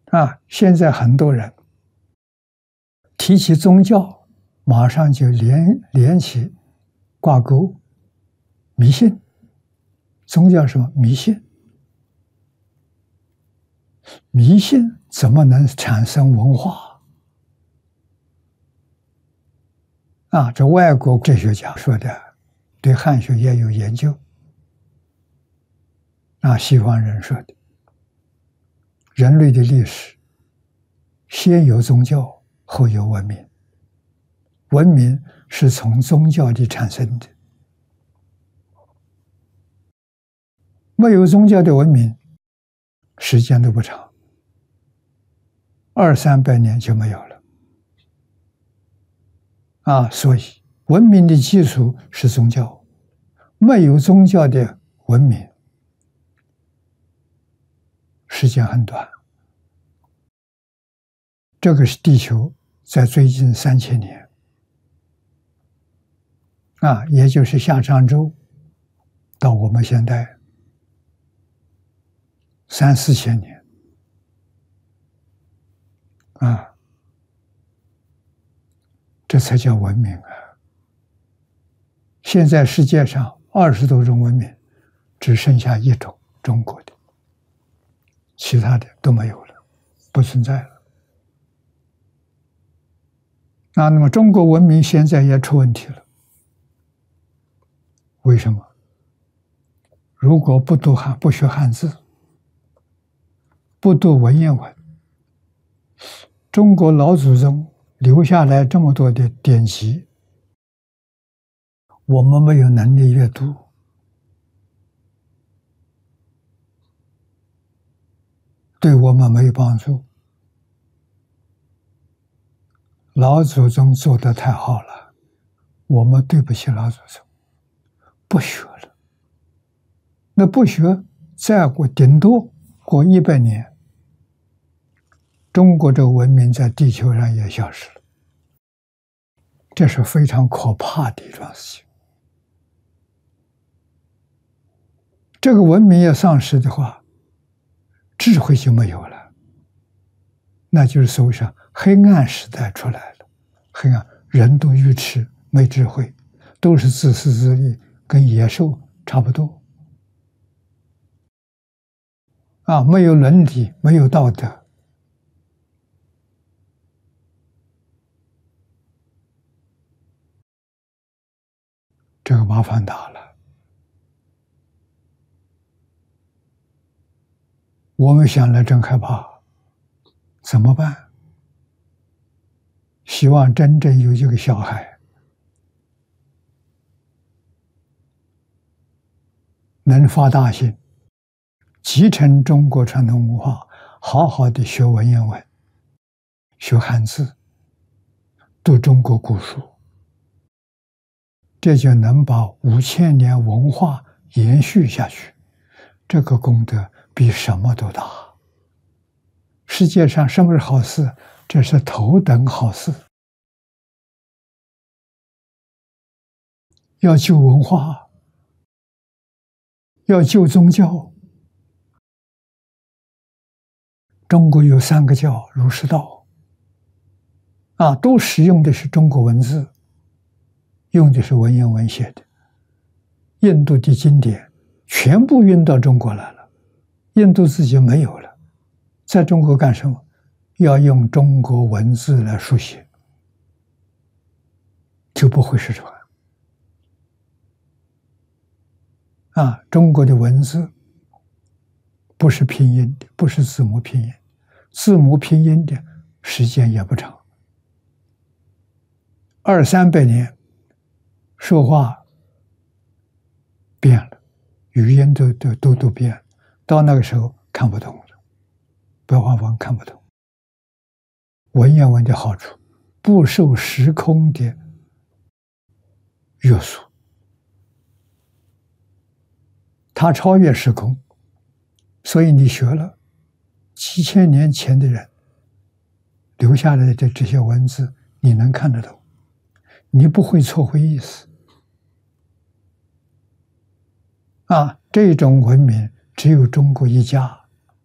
现在很多人提起宗教，马上就连起挂钩迷信。宗教是什么？迷信。迷信怎么能产生文化？这外国哲学家说的，对汉学也有研究。西方人说的，人类的历史先有宗教，后有文明，文明是从宗教里产生的。没有宗教的文明，时间都不长，200-300年就没有了。所以文明的基础是宗教，没有宗教的文明，时间很短。这个是地球在最近3000年，也就是夏商周到我们现代3-4千年，这才叫文明啊！现在世界上20多种文明，只剩下一种，中国的，其他的都没有了，不存在了。那么中国文明现在也出问题了，为什么？如果不学汉字，不读文言文，中国老祖宗留下来这么多的典籍，我们没有能力阅读，对我们没有帮助。老祖宗做得太好了，我们对不起老祖宗，不学了。那不学，再过顶多过100年，中国这个文明在地球上也消失了。这是非常可怕的一桩事情。这个文明要丧失的话，智慧就没有了，那就是所谓上黑暗时代出来了。黑暗，人都愚痴，没智慧，都是自私自利，跟野兽差不多。没有伦理，没有道德。这个麻烦大了。我们想来真害怕，怎么办？希望真正有一个小孩能发大心，继承中国传统文化，好好的学文言文，学汉字，读中国古书，这就能把5000年文化延续下去。这个功德比什么都大。世界上什么是好事？这是头等好事。要救文化，要救宗教。中国有3个教，儒释道，都使用的是中国文字，用的是文言文写的。印度的经典全部运到中国来了，印度自己没有了，在中国干什么？要用中国文字来书写，就不会失传。中国的文字不是拼音的，不是字母拼音，字母拼音的时间也不长，200-300年，说话变了，语言都变了，到那个时候看不懂了，白话文看不懂。文言文的好处，不受时空的约束，它超越时空，所以你学了几千年前的人留下来的这些文字，你能看得懂，你不会错会意思。这种文明只有中国一家。